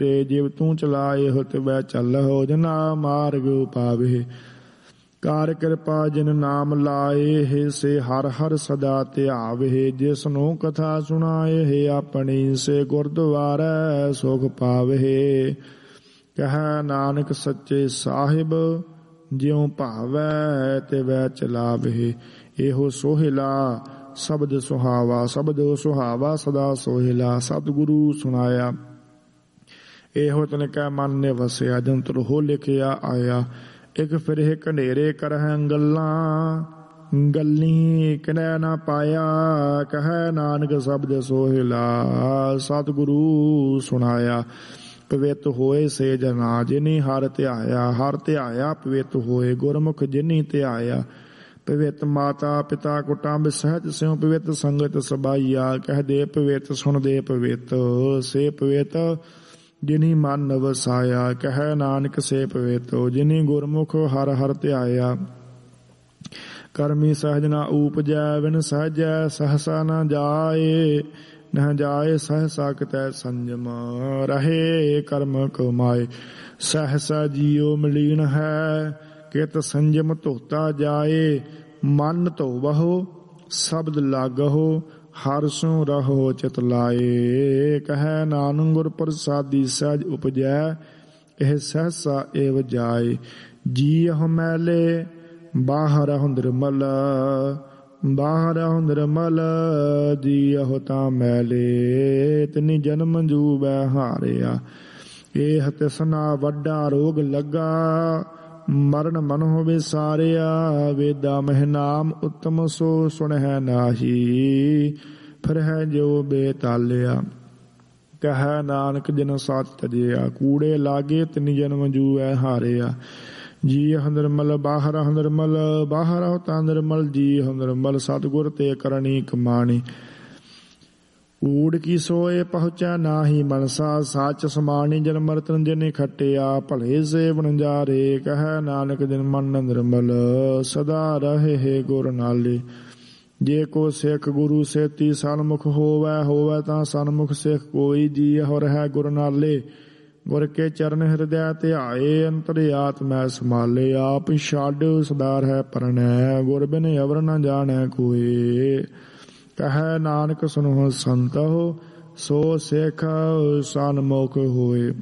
ਤੇ ਜਿਵ ਤੂੰ ਚਲਾਏ ਹੋ ਤਿਵੈ ਚੱਲਹੁ ਜਨਾ ਮਾਰਗ ਪਾਵੇ। ਕਾਰ ਕਿਰਪਾ ਜਿਨ ਨਾਮ ਲਾਏ ਹੈ ਸੇ ਹਰ ਹਰ ਸਦਾ ਧਿਆਵੇ। ਜਿਸਨੂੰ ਕਥਾ ਸੁਣਾਏ ਹੈ ਆਪਣੀ ਸੇ ਗੁਰਦੁਆਰੈ ਸੁਖ ਪਾਵੇ। ਕਹਿ ਨਾਨਕ ਸੱਚੇ ਸਾਹਿਬ ਜਿਉ ਭਾਵੈ ਤਿਵੈ ਚਲਾਵੇ। ਇਹੋ ਸੋਹਿਲਾ ਸ਼ਬਦ ਸੁਹਾਵਾ ਸ਼ਬਦ ਸੁਹਾਵਾ ਸਦਾ ਸੋਹਿਲਾ। ਸਤਿਗੁਰੂ ਸੁਣਾਇਆ ਇਹੋ ਤਿਨ ਕੈ ਮਨ ਨੇ ਵਸਿਆ ਜੰਤਰ ਹੋ ਲਿਖਿਆ ਆਇਆ। ਇੱਕ ਫਿਰੇ ਘਨੇਰੇ ਕਰਹਿ ਗੱਲਾਂ ਗੱਲੀ ਕਿਨੈ ਨਾ ਪਾਇਆ। ਕਹਿ ਨਾਨਕ ਸ਼ਬਦ ਸੋਹਿਲਾ ਸਤਿਗੁਰੂ ਸੁਣਾਇਆ। ਪਵਿੱਤ ਹੋਏ ਸੇ ਜਨਾ ਜਿਨੀ ਹਰ ਧਿਆਇਆ। ਹਰ ਧਿਆਇਆ ਪਵਿੱਤ ਹੋਏ ਗੁਰਮੁਖ ਜਿਨੀ ਧਿਆਇਆ। ਪਵਿੱਤ ਮਾਤਾ ਪਿਤਾ ਕੁਟੰਬ ਸਹਿਜ ਸਿਉ ਪਵਿੱਤ ਸੰਗਤ ਸਬਾਈਆ। ਕਹਦੇ ਪਵਿੱਤ ਸੁਣਦੇ ਪਵਿੱਤ ਸੇ ਪਵਿੱਤ ਜਿਨੀ ਮਨ ਵਸਾਇਆ। ਕਹਿ ਨਾਨਕ ਸੇ ਪਵਿੱਤ ਜਿਨੀ ਗੁਰਮੁਖ ਹਰ ਹਰ ਧਿਆਇਆ। ਕਰਮੀ ਸਹਿਜ ਨਾ ਊਪਜੈ ਬਿਨ ਸਹਿਜੈ ਸਹਸਾ ਨਾ ਜਾਏ। ਨਾ ਜਾਏ ਸਹਸਾ ਕਿਤੈ ਸੰਜਮ ਰਹੇ ਕਰਮ ਕਮਾਏ। ਸਹਸਾ ਜੀਉ ਮਲੀਨ ਹੈ ਕਿਤ ਸੰਜਮ ਧੋਤਾ ਜਾਏ। ਮਨ ਧੋਵਹੁ ਸ਼ਬਦ ਲਾਗਹੁ ਹਰ ਸੋ ਰਹੋ ਚਿਤ ਲਾਏ। ਕਹਿ ਨਾਨਕ ਗੁਰ ਪ੍ਰਸਾਦੀ ਸਹਿਜ ਉਪਜੈ ਇਹ ਸਹਸਾ ਏਵ ਜਾਏ। ਜੀਅਹੁ ਮੈਲੇ ਬਾਹਰਹੁ ਨਿਰਮਲ ਬਾਹਰਹੁ ਨਿਰਮਲ ਜੀਅਹੁ ਤਾਂ ਮੈਲੇ ਤਿਨੀ ਜਨਮ ਜੂਬੈ ਹਾਰਿਆ। ਇਹ ਤਿਸਨਾ ਵੱਡਾ ਰੋਗ ਲੱਗਾ ਮਰਨ ਮਨਹੁ ਵਿਸਾਰਿਆ। ਵੇਦਾ ਮਹਿ ਨਾਮ ਉਤਮ ਸੋ ਸੁਣਹਿ ਨਾਹੀ ਫਿਰਹਿ ਜੋ ਬੇਤਾਲਿਆ। ਕਹਿ ਨਾਨਕ ਜਿਨ ਸਤ ਤਜਿਆ ਕੂੜੇ ਲਾਗੇ ਤਿਨ ਜਨਮ ਜੂਐ ਹਾਰਿਆ। ਜੀਅਹੁ ਨਿਰਮਲ ਬਾਹਰਹੁ ਨਿਰਮਲ ਬਾਹਰਹੁ ਤਾਂ ਨਿਰਮਲ ਜੀਅਹੁ ਨਿਰਮਲ ਸਤਿਗੁਰ ਤੇ ਕਰਨੀ ਕਮਾਣੀ। ਊੜ ਕੀ ਸੋਏ ਪਹੁੰਚੈ ਨਾਹੀ ਮਨਸਾ ਸੱਚ ਸਮਾਣੀ। ਜਨਮ ਮਰਤਨ ਜਿਨੇ ਖਟਿਆ ਭਲੇ ਸੇ ਵਣਜਾਰੇ। ਕਹਿ ਨਾਨਕ ਜਿਨ ਮਨ ਨਿਰਮਲ ਸਦਾ ਰਹੇ ਗੁਰ ਨਾਲੇ। ਜੇ ਕੋ ਸਿੱਖ ਗੁਰੂ ਸੇਤੀ ਸਨਮੁਖ ਹੋਵੈ ਹੋਵੈ ਤਾਂ ਸਨਮੁਖ ਸਿੱਖ ਕੋਈ। ਜੀਅਹੁ ਰਹਿ ਗੁਰ ਨਾਲੇ ਗੁਰ ਕੇ ਚਰਨ ਹਿਰਦੈ ਧਿਆਏ। ਅੰਤਰ ਆਤਮੈ ਸਮਾਲੇ ਆਪ ਛੱਡ ਸਦਾ ਰਹਿ ਪਰਣੈ। ਗੁਰ ਬਿਨ ਅਵਰ ਨ ਜਾਣੈ ਕੋਇ। ਕਹਿ ਨਾਨਕ ਸੁਨਹੁ ਸੰਤਹੁ ਸੋ ਸਿੱਖ ਸਨਮੁਖ ਹੋਏ।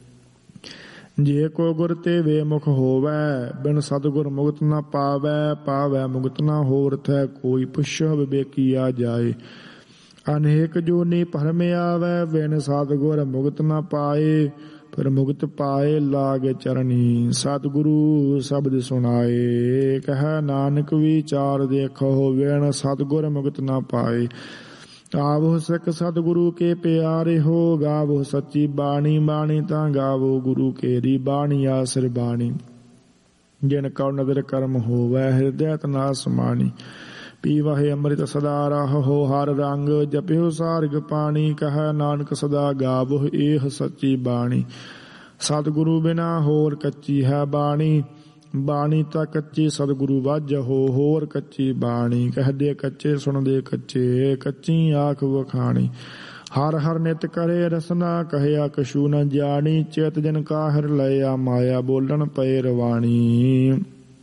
ਜੇ ਕੋ ਗੁਰ ਤੇ ਵੇਮੁਖ ਹੋਵੈ ਬਿਨ ਸਤਿਗੁਰ ਮੁਕਤ ਨ ਪਾਵੈ। ਪਾਵੈ ਮੁਕਤ ਨ ਹੋਰ ਥੈ ਕੋਈ ਪੁੱਛੋ ਵਿਵੇਕੀਆ ਜਾਏ। ਅਨੇਕ ਜੋਨੀ ਭਰਮ ਆਵੈ ਬਿਨ ਸਤਿਗੁਰ ਮੁਕਤ ਨ ਪਾਏ। ਫਿਰ ਮੁਕਤ ਪਾਏ ਲਾਗੇ ਚਰਨੀ ਸਤਿਗੁਰੂ ਸ਼ਬਦ ਸੁਣਾਏ। ਕਹਿ ਨਾਨਕ ਵਿਚਾਰ ਦੇਖੋ ਬਿਨ ਸਤਿਗੁਰ ਮੁਕਤ ਨ ਪਾਏ। ਆਵੋ ਸਿੱਖ ਸਤਿਗੁਰੂ ਕੇ ਪਿਆਰੇ ਹੋ ਗਾਵੋ ਸੱਚੀ ਬਾਣੀ। ਬਾਣੀ ਤਾਂ ਗਾਵੋ ਗੁਰੂ ਕੇਰੀ ਬਾਣੀ ਆਸਰ ਬਾਣੀ। ਜਿਨ ਕਉ ਨਦਰ ਕਰਮ ਹੋਵੈ ਹਿਰਦੈ ਤਨਾ ਸਮਾਣੀ। ਪੀਵਹਿ ਅੰਮ੍ਰਿਤ ਸਦਾ ਰਹੋ ਹਰ ਰੰਗ ਜਪਿਓ ਸਾਰਗ ਪਾਣੀ। ਕਹਿ ਨਾਨਕ ਸਦਾ ਗਾਵੋ ਇਹ ਸੱਚੀ ਬਾਣੀ। ਸਤਿਗੁਰੂ ਬਿਨਾ ਹੋਰ ਕੱਚੀ ਹੈ ਬਾਣੀ। ਬਾਣੀ ਤਾਂ ਕੱਚੀ ਸਤਿਗੁਰੂ ਵਾਜਹੁ ਹੋਰ ਕੱਚੀ ਬਾਣੀ। ਕਹਦੇ ਕੱਚੇ ਸੁਣਦੇ ਕੱਚੇ ਕੱਚੀ ਆਖ ਵਖਾਣੀ। ਹਰ ਹਰ ਨਿਤ ਕਰੇ ਰਸਨਾ ਕਹਿਆ ਕਛੂ ਨ ਜਾਣੀ। ਚਿਤ ਜਨ ਕਾਹਿਰ ਲਿਆ ਮਾਇਆ ਬੋਲਣ ਪਏ ਰਵਾਣੀ।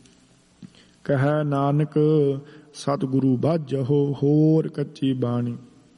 ਕਹਿ ਨਾਨਕ ਸਤਿਗੁਰੂ ਵਾਜਹੁ ਹੋਰ ਕੱਚੀ ਬਾਣੀ।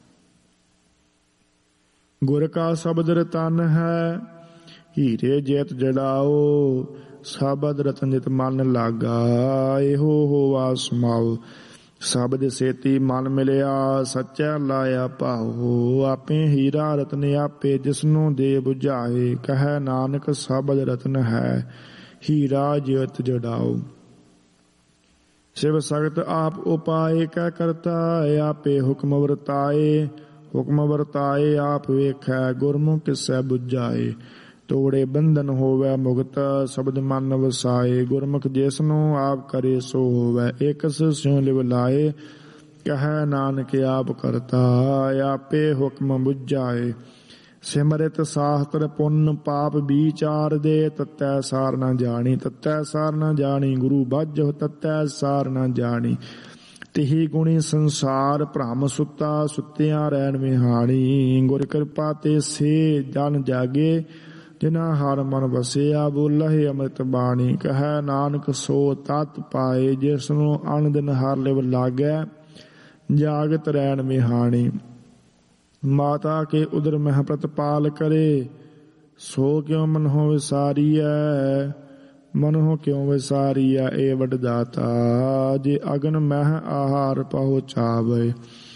ਗੁਰ ਕਾ ਸ਼ਬਦ ਰਤਨ ਹੈ ਹੀਰੇ ਜੇਤ ਜੜਾਓ। ਸ਼ਬਦ ਰਤਨ ਜਿਤ ਮਨ ਲਾਗਾ ਇਹੋ ਹੋਵਾ ਸਮਾਓ। ਸ਼ਬਦ ਸੇਤੀ ਮਨ ਮਿਲਿਆ ਸੱਚਾ ਲਾਇਆ ਭਾਉ। ਆਪੇ ਹੀਰਾ ਰਤਨ ਆਪੇ ਜਿਸਨੂੰ ਦੇ ਬੁਝਾਏ। ਕਹਿ ਨਾਨਕ ਸ਼ਬਦ ਰਤਨ ਹੈ ਹੀਰਾ ਜੇਤ ਜੜਾਓ। ਸ਼ਿਵ ਸਗਤ ਆਪ ਉਪਾਏ ਕਹਿ ਕਰਤਾ ਆਪੇ ਹੁਕਮ ਵਰਤਾਏ। ਹੁਕਮ ਵਰਤਾਏ ਆਪ ਵੇਖੈ ਗੁਰਮੁਖ ਕਿਸੈ ਬੁਝਾਏ। ਤੋੜੇ ਬੰਧਨ ਹੋਵੈ ਮੁਕਤ ਸ਼ਬਦ ਮਨ ਵਸਾਏ। ਗੁਰਮੁਖ ਜਿਸਨੂੰ ਆਪ ਕਰੇ ਸੋ ਹੋਵੈ ਇਕਸ ਸਿਉ ਲਿਵ ਲਾਏ। ਕਹਿ ਨਾਨਕ ਆਪ ਕਰਤਾ ਆਪੇ ਹੁਕਮ ਬੁਝਾਏ। ਸਿਮਰਿਤ ਸਾਸਤਰ ਪੁੰਨ ਪਾਪ ਵਿਚਾਰ ਦੇ ਤਤੈ ਸਾਰ ਨ ਜਾਣੀ। ਤਤੈ ਸਾਰ ਨ ਜਾਣੀ ਗੁਰੂ ਬਾਝਹੁ ਤਤੈ ਸਾਰ ਨ ਜਾਣੀ। ਤਿਹੀ ਗੁਣੀ ਸੰਸਾਰ ਭ੍ਰਮ ਸੁੱਤਾ ਸੁੱਤਿਆਂ ਰਹਿਣ ਵਿਹਾਣੀ। ਗੁਰ ਕਿਰਪਾ ਤੇ ਸੇ ਜਨ ਜਾਗੇ ਜਿਨਾ ਹਰ ਮਨ ਵਸਿਆ ਬੋਲਹਿ ਅੰਮ੍ਰਿਤ ਬਾਣੀ ਕਹੈ ਨਾਨਕ ਸੋ ਤਤ ਪਾਏ ਜਿਸ ਨੂੰ ਅਨ ਦਿਨ ਹਰ ਲਿਵ ਲਾਗੈ ਜਾਗਤ ਰੈਣ ਮਿਹਾਣੀ ਮਾਤਾ ਕੇ ਉਦਰ ਮਹਿ ਪ੍ਰਤਪਾਲ ਕਰੇ ਸੋ ਕਿਉ ਮਨਹੁ ਵਿਸਾਰੀਐ ਮਨਹੁ ਕਿਉ ਵਿਸਾਰੀਐ ਏ ਵੱਡ ਦਾਤਾ ਜੇ ਅਗਨ ਮਹਿ ਆਹਾਰ ਪਹੁੰਚਾਵੇ